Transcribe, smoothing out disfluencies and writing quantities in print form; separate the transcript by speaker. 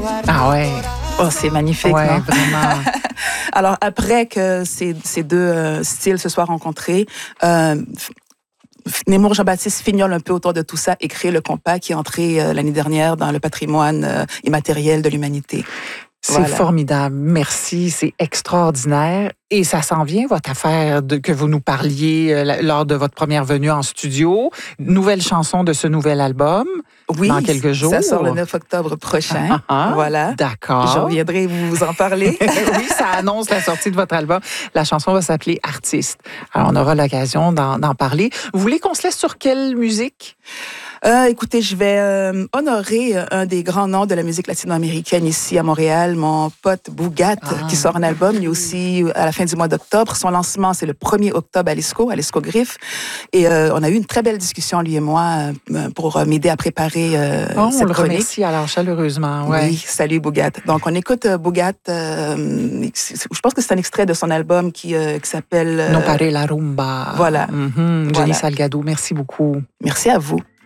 Speaker 1: Ah ouais.
Speaker 2: Oh, c'est magnifique,
Speaker 1: Ouais,
Speaker 2: non?
Speaker 1: vraiment.
Speaker 2: Alors, après que ces deux styles se soient rencontrés, Nemours Jean-Baptiste fignole un peu autour de tout ça et crée le compas qui est entré l'année dernière dans le patrimoine immatériel de l'humanité.
Speaker 1: C'est
Speaker 2: Voilà.
Speaker 1: formidable. Merci. C'est extraordinaire. Et ça s'en vient, votre affaire que vous nous parliez lors de votre première venue en studio. Nouvelle chanson de ce nouvel album.
Speaker 2: Oui,
Speaker 1: dans quelques jours.
Speaker 2: Ça sort le 9 octobre prochain. Voilà.
Speaker 1: D'accord.
Speaker 2: Je reviendrai vous en parler.
Speaker 1: Oui, ça annonce la sortie de votre album. La chanson va s'appeler Artiste. Alors, on aura l'occasion d'en parler. Vous voulez qu'on se laisse sur quelle musique?
Speaker 2: Écoutez, je vais honorer un des grands noms de la musique latino-américaine ici à Montréal, mon pote Bougat, qui sort un album, lui aussi, à la fin du mois d'octobre. Son lancement, c'est le 1er octobre à l'ESCO Griffe. Et on a eu une très belle discussion, lui et moi, pour m'aider à préparer cette
Speaker 1: on le
Speaker 2: chronique.
Speaker 1: remercie alors chaleureusement. Ouais.
Speaker 2: Oui, salut Bougat. Donc, on écoute Bougat. Je pense que c'est un extrait de son album qui s'appelle...
Speaker 1: Non pare la rumba.
Speaker 2: Voilà.
Speaker 1: Jenny Salgado, merci beaucoup.
Speaker 2: Merci à vous.